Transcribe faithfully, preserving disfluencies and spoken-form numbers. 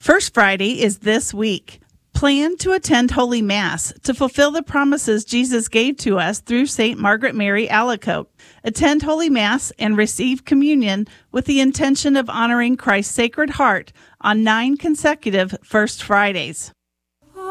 First Friday is this week. Plan to attend Holy Mass to fulfill the promises Jesus gave to us through Saint Margaret Mary Alacoque. Attend Holy Mass and receive communion with the intention of honoring Christ's Sacred Heart on nine consecutive First Fridays.